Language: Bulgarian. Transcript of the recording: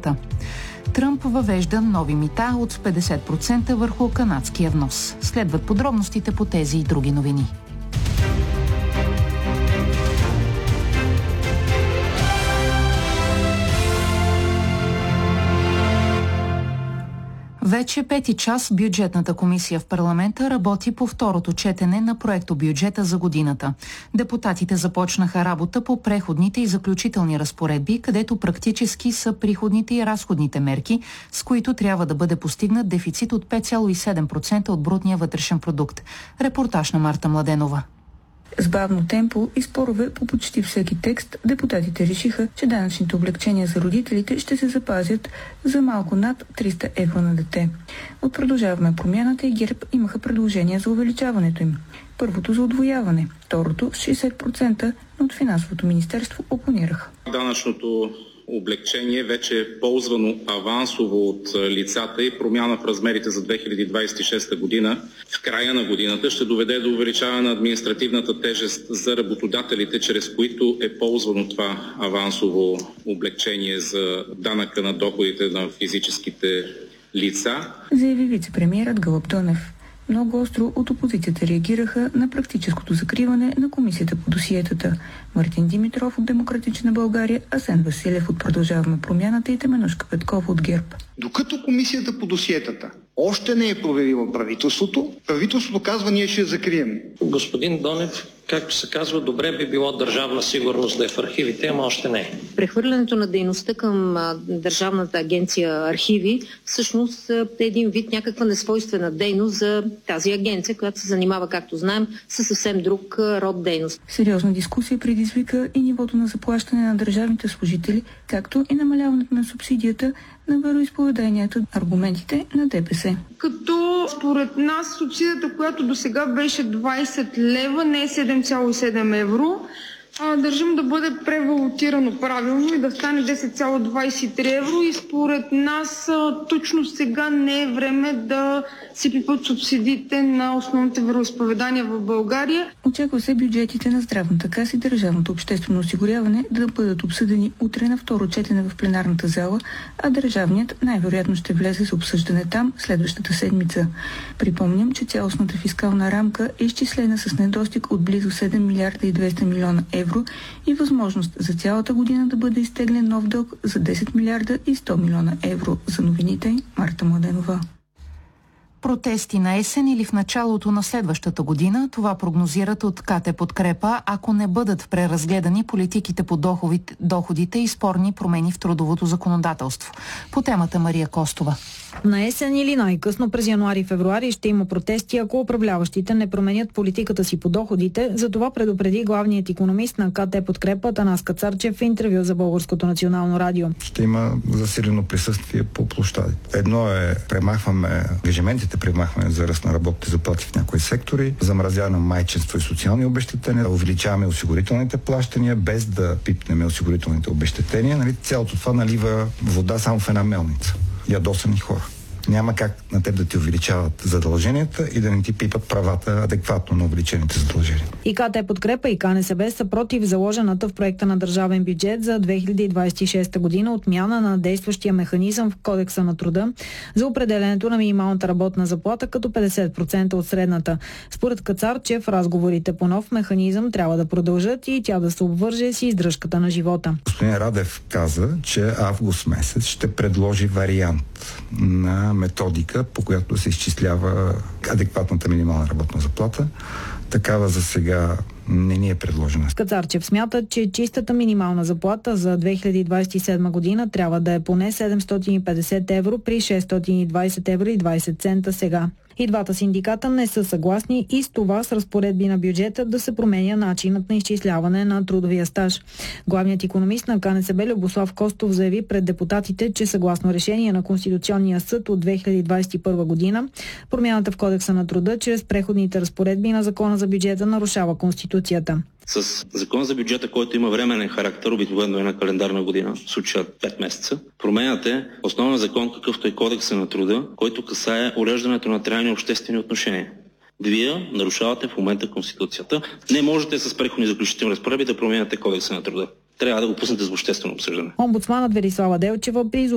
света. Тръмп въвежда нови мита от 50% върху канадския внос. Следват подробностите по тези и други новини. Вече 5 час бюджетната комисия в парламента работи по второто четене на проектобюджета за годината. Депутатите започнаха работа по преходните и заключителни разпоредби, където практически са приходните и разходните мерки, с които трябва да бъде постигнат дефицит от 5,7% от брутния вътрешен продукт. Репортаж на Марта Младенова. С бавно темпо и спорове по почти всеки текст, депутатите решиха, че данъчните облекчения за родителите ще се запазят за малко над 300 евро на дете. От Продължаваме промяната и ГЕРБ имаха предложения за увеличаването им. Първото за удвояване, второто с 60%, но от Финансовото министерство опонираха. Данъчното облекчение вече е ползвано авансово от лицата и промяна в размерите за 2026 година в края на годината ще доведе до увеличаване на административната тежест за работодателите, чрез които е ползвано това авансово облекчение за данъка на доходите на физическите лица. Заяви вице-премиерът Гълъб Донев. Много остро от опозицията реагираха на практическото закриване на комисията по досиетата. Мартин Димитров от Демократична България, Асен Василев от Продължаваме промяната и Теменужка Петков от ГЕРБ. Докато комисията по досиетата още не е проверила правителството казва, ние ще я закрием. Господин Донев, както се казва, добре би било държавна сигурност да е в архивите, ама още не е. Прехвърлянето на дейността към Държавната агенция архиви всъщност е един вид някаква несвойствена дейност за тази агенция, която се занимава, както знаем, със съвсем друг род дейност. Сериозна дискусия предизвика и нивото на заплащане на държавните служители, както и намаляването на субсидията на вероизповеданията, аргументите на ДПС. Като според нас субсидията, която досега беше 20 лева, не е 7,7 евро, държим да бъде превалутирано правилно и да стане 10,23 евро и според нас точно сега не е време да се пипат субсидиите на основните вероизповедания в България. Очаква се бюджетите на Здравната каса и Държавното обществено осигуряване да бъдат обсъдени утре на второ четене в пленарната зала, а държавният най-вероятно ще влезе за обсъждане там следващата седмица. Припомням, че цялостната фискална рамка е изчислена с недостиг от близо 7 милиарда и 200 милиона евро и възможност за цялата година да бъде изтеглен нов дълг за 10 милиарда и 100 милиона евро. За новините, Марта Младенова. Протести на есен или в началото на следващата година, това прогнозират от КТ Подкрепа, ако не бъдат преразгледани политиките по доходите и спорни промени в трудовото законодателство. По темата Мария Костова. На есен или най-късно през януари-февруари ще има протести, ако управляващите не променят политиката си по доходите. За това предупреди главният икономист на КТ Подкрепа Атанас Кацарчев в интервю за Българското национално радио. Ще има засилено присъствие по площадите. Едно е премахваме за ръст на работните заплати в някои сектори, замразяване на майчинство и социални обезщетения, увеличаваме осигурителните плащания, без да пипнем осигурителните обезщетения. Цялото това налива вода само в една мелница. Ядосани хора. Няма как на теб да ти увеличават задълженията и да не ти пипат правата адекватно на увеличените задължения. И КТ Подкрепа и КНСБ са против заложената в проекта на държавен бюджет за 2026 година отмяна на действащия механизъм в Кодекса на труда за определенето на минималната работна заплата като 50% от средната. Според Кацарчев, разговорите по нов механизъм трябва да продължат и тя да се обвърже с издръжката на живота. Господин Радев каза, че август месец ще предложи вариант на методика, по която се изчислява адекватната минимална работна заплата. Такава за сега не ни е предложена. Кацарчев смята, че чистата минимална заплата за 2027 година трябва да е поне 750 евро при 620 евро и 20 цента сега. И двата синдиката не са съгласни и с това с разпоредби на бюджета да се променя начинът на изчисляване на трудовия стаж. Главният икономист на КНСБ Любослав Костов заяви пред депутатите, че съгласно решение на Конституционния съд от 2021 година, промяната в Кодекса на труда чрез преходните разпоредби на Закона за бюджета нарушава Конституцията. С Закона за бюджета, който има временен характер, обикновено е на календарна година, в случая 5 месеца, променяте основен закон, какъвто е Кодекса на труда, който касае уреждането на трайни обществени отношения. Вие нарушавате в момента Конституцията. Не можете с преходни заключителни разпоредби да променяте Кодекса на труда. Трябва да го пуснете за обществено обсъждане. Омбудсманът Велислава Делчева